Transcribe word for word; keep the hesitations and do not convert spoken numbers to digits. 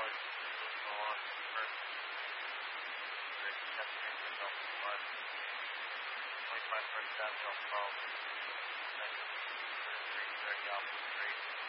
college was going on first. Great testing yourself in the mud. twenty-five first down, no problem.